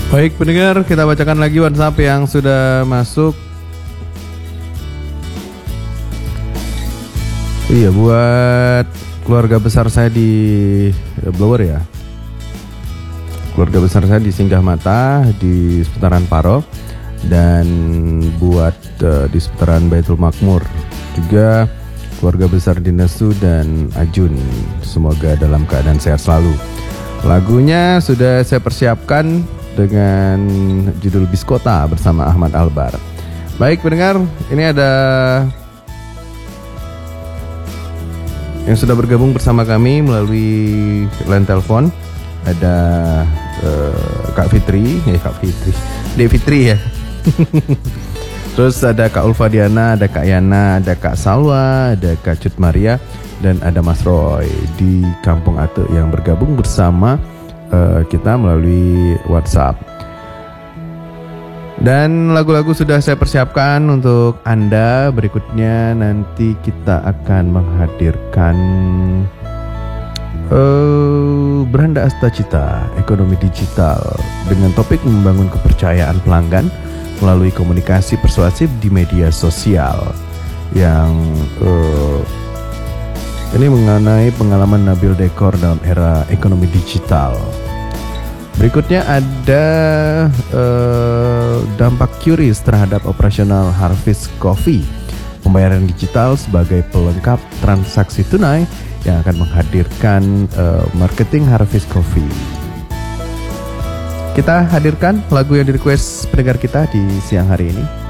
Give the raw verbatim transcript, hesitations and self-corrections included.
Baik pendengar, kita bacakan lagi WhatsApp yang sudah masuk. Iya, buat keluarga besar saya di Blower ya. Keluarga besar saya di Singgah Mata, di seputaran Paro, dan buat uh, di seputaran Baitul Makmur. Juga keluarga besar di Nesu dan Ajun. Semoga dalam keadaan sehat selalu. Lagunya sudah saya persiapkan dengan judul Biskota bersama Ahmad Albar. Baik pendengar, ini ada yang sudah bergabung bersama kami melalui line telepon. Ada uh, Kak Fitri, ya Kak Fitri, Dek Fitri ya. Terus ada Kak Ulfa Diana, ada Kak Yana, ada Kak Salwa, ada Kak Cut Maria, dan ada Mas Roy di Kampung Ate yang bergabung bersama uh, kita melalui WhatsApp. Dan lagu-lagu sudah saya persiapkan untuk Anda. Berikutnya nanti kita akan menghadirkan uh, Beranda Asta Cita, Ekonomi Digital, dengan topik membangun kepercayaan pelanggan melalui komunikasi persuasif di media sosial. Yang uh, ini mengenai pengalaman Nabil Dekor dalam era ekonomi digital. Berikutnya ada uh, dampak Qris terhadap operasional Harvest Coffee, pembayaran digital sebagai pelengkap transaksi tunai yang akan menghadirkan uh, marketing Harvest Coffee. Kita hadirkan lagu yang di request pendengar kita di siang hari ini.